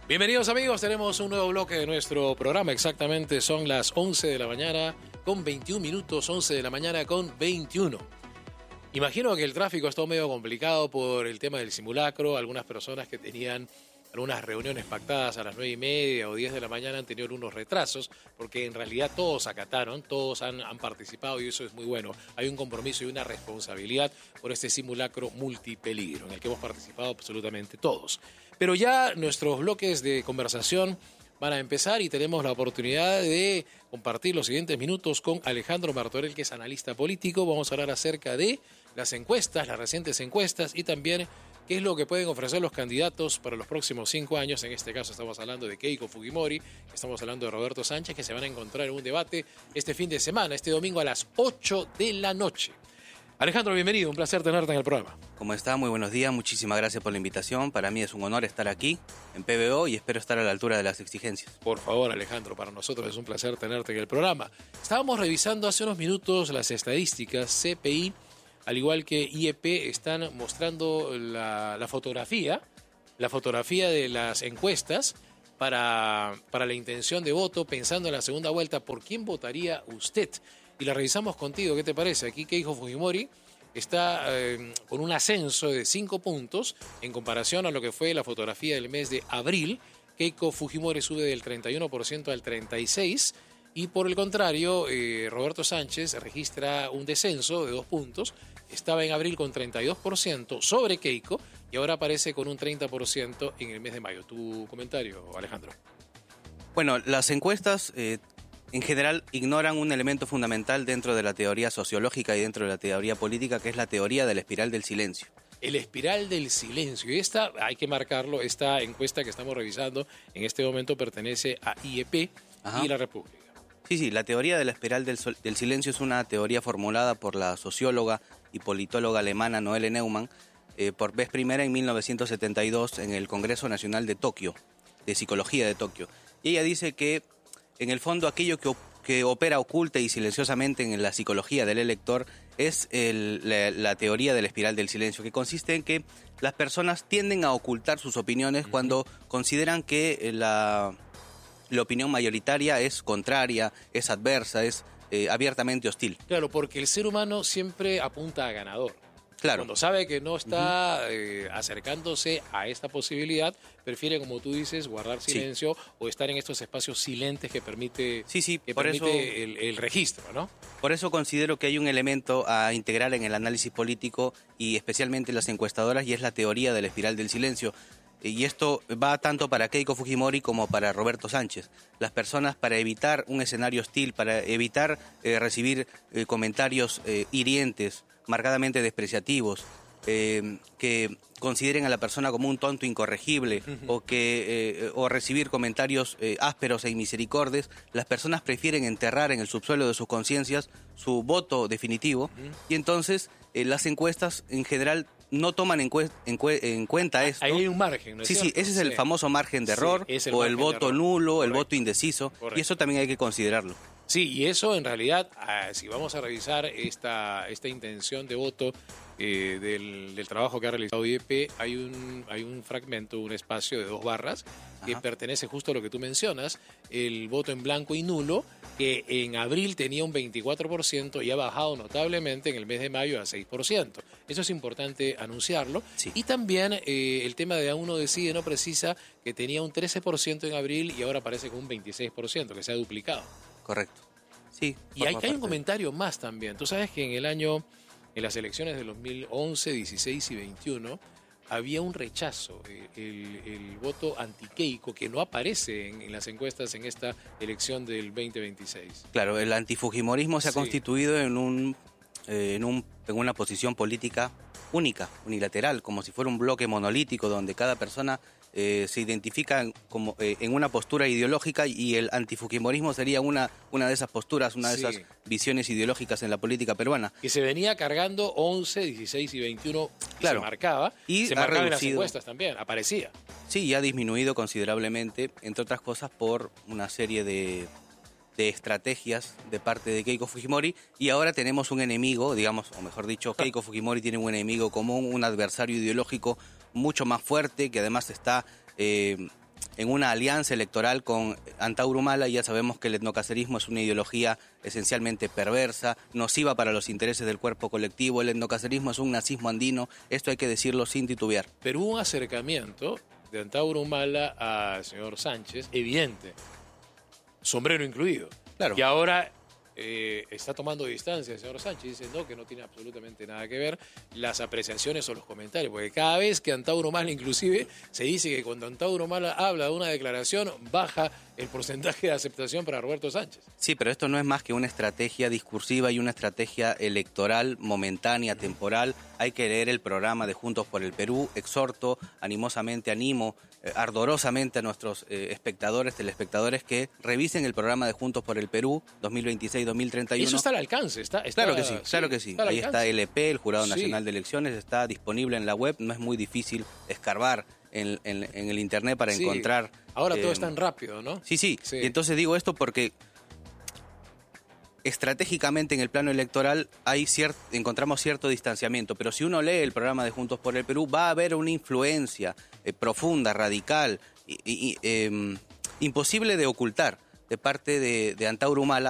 Bienvenidos amigos, tenemos un nuevo bloque de nuestro programa. Exactamente son las 11 de la mañana con 21 minutos, 11 de la mañana con 21. Imagino que el tráfico está medio complicado por el tema del simulacro. Algunas personas que tenían algunas reuniones pactadas a las 9:30 o 10 de la mañana han tenido unos retrasos, porque en realidad todos acataron, todos han participado y eso es muy bueno. Hay un compromiso y una responsabilidad por este simulacro multipeligro en el que hemos participado absolutamente todos. Pero ya nuestros bloques de conversación van a empezar y tenemos la oportunidad de compartir los siguientes minutos con Alejandro Martorell, que es analista político. Vamos a hablar acerca de las encuestas, las recientes encuestas y también qué es lo que pueden ofrecer los candidatos para los próximos 5 años. En este caso estamos hablando de Keiko Fujimori, estamos hablando de Roberto Sánchez, que se van a encontrar en un debate este fin de semana, este domingo a las 8 de la noche. Alejandro, bienvenido, un placer tenerte en el programa. ¿Cómo está? Muy buenos días, muchísimas gracias por la invitación. Para mí es un honor estar aquí en PBO y espero estar a la altura de las exigencias. Por favor, Alejandro, para nosotros es un placer tenerte en el programa. Estábamos revisando hace unos minutos las estadísticas. CPI, al igual que IEP, están mostrando la fotografía de las encuestas para la intención de voto, pensando en la segunda vuelta. ¿Por quién votaría usted? Y la revisamos contigo, ¿qué te parece? Aquí Keiko Fujimori está con un ascenso de 5 puntos en comparación a lo que fue la fotografía del mes de abril. Keiko Fujimori sube del 31% al 36%. Y por el contrario, Roberto Sánchez registra un descenso de 2 puntos. Estaba en abril con 32% sobre Keiko y ahora aparece con un 30% en el mes de mayo. ¿Tu comentario, Alejandro? Bueno, las encuestas en general ignoran un elemento fundamental dentro de la teoría sociológica y dentro de la teoría política, que es la teoría de la espiral del silencio. El espiral del silencio. Y esta, hay que marcarlo, esta encuesta que estamos revisando en este momento pertenece a IEP y La República. Sí, la teoría de la espiral del silencio es una teoría formulada por la socióloga y politóloga alemana Noelle Neumann por vez primera en 1972 en el Congreso Nacional de Tokio, de Psicología de Tokio. Y ella dice que en el fondo aquello que opera oculta y silenciosamente en la psicología del elector es la teoría de la espiral del silencio, que consiste en que las personas tienden a ocultar sus opiniones cuando consideran que la opinión mayoritaria es contraria, es adversa, es abiertamente hostil. Claro, porque el ser humano siempre apunta a ganador. Claro. Cuando sabe que no está acercándose a esta posibilidad, prefiere, como tú dices, guardar silencio o estar en estos espacios silentes que permite, el registro, ¿no? Por eso considero que hay un elemento a integrar en el análisis político y especialmente las encuestadoras, y es la teoría de la espiral del silencio. Y esto va tanto para Keiko Fujimori como para Roberto Sánchez. Las personas, para evitar un escenario hostil, para evitar recibir comentarios hirientes, marcadamente despreciativos, que consideren a la persona como un tonto incorregible o recibir comentarios ásperos e inmisericordes, las personas prefieren enterrar en el subsuelo de sus conciencias su voto definitivo y entonces las encuestas en general no toman en cuenta esto. Ahí hay un margen, ¿no es cierto? Sí, ese es el famoso margen de error, o el voto nulo, correcto, el voto indeciso, correcto, y eso también hay que considerarlo. Sí, y eso en realidad, si vamos a revisar esta intención de voto del trabajo que ha realizado IEP, hay un fragmento, un espacio de 2 barras que pertenece justo a lo que tú mencionas, el voto en blanco y nulo, que en abril tenía un 24% y ha bajado notablemente en el mes de mayo a 6%. Eso es importante anunciarlo. Sí. Y también el tema de A uno decide, no precisa, que tenía un 13% en abril y ahora aparece con un 26%, que se ha duplicado. Correcto. Sí. Y hay un comentario más también. Tú sabes que en las elecciones de 2011, 16 y 21, había un rechazo, el voto anti-Keiko, que no aparece en las encuestas en esta elección del 2026. Claro, el antifujimorismo se ha constituido en una posición política única, unilateral, como si fuera un bloque monolítico donde cada persona se identifica como en una postura ideológica, y el antifujimorismo sería una de esas posturas, una de esas visiones ideológicas en la política peruana. Que se venía cargando 11, 16 y 21, claro, se marcaba, y se marcaba en las encuestas también, aparecía. Sí, y ha disminuido considerablemente, entre otras cosas por una serie de estrategias de parte de Keiko Fujimori, y ahora tenemos un enemigo, digamos, o mejor dicho, Keiko Fujimori tiene un enemigo común, un adversario ideológico mucho más fuerte, que además está en una alianza electoral con Antauro Humala. Ya sabemos que el etnocacerismo es una ideología esencialmente perversa, nociva para los intereses del cuerpo colectivo. El etnocacerismo es un nazismo andino, esto hay que decirlo sin titubear. Pero hubo un acercamiento de Antauro Humala al señor Sánchez, evidente, sombrero incluido. Claro. Y ahora está tomando distancia el señor Sánchez, dice no, que no tiene absolutamente nada que ver las apreciaciones o los comentarios, porque cada vez que Antauro Humala inclusive se dice que cuando Antauro Humala habla de una declaración baja el porcentaje de aceptación para Roberto Sánchez. Sí, pero esto no es más que una estrategia discursiva y una estrategia electoral momentánea, temporal. Hay que leer el programa de Juntos por el Perú. Exhorto, animo ardorosamente a nuestros espectadores, telespectadores, que revisen el programa de Juntos por el Perú 2026-2031. Y eso está al alcance. Claro que sí, claro que sí. Está Ahí está LP, el Jurado Nacional sí. de Elecciones, está disponible en la web. No es muy difícil escarbar en el internet para sí. encontrar. Ahora todo es tan rápido, ¿no? Sí. Y entonces digo esto porque estratégicamente en el plano electoral encontramos cierto distanciamiento, pero si uno lee el programa de Juntos por el Perú, va a haber una influencia profunda, radical, imposible de ocultar de parte de Antauro Humala,